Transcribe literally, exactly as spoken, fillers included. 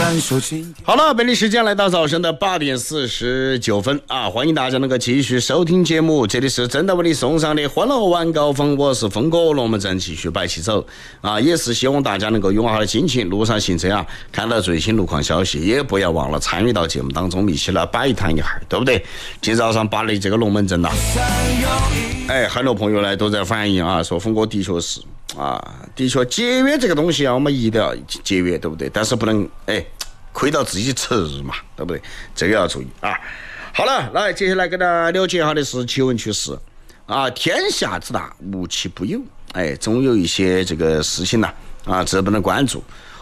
好了，北京时间来到早晨的八点四十九分啊！欢迎大家能够继续收听节目，这里是真的为你送上的欢乐晚高峰，我是峰哥，龙门阵继续摆起走啊！也是希望大家能够用好的心情，路上行车啊，看到最新路况消息，也不要忘了参与到节目当中，一起来摆摊一下，对不对？今早上把你这个龙门阵呐、啊，哎，很多朋友呢都在反映啊，说峰哥的确是啊，的确节约这个东西啊，我们一定要节约，对不对？但是不能哎。亏到自己吃嘛，对不对？这个要注意啊！好了，来，接下来跟大家了解一下的是奇闻趣事啊。天下之大，无奇不有，哎，总有一些这个事情呐啊，值得关注。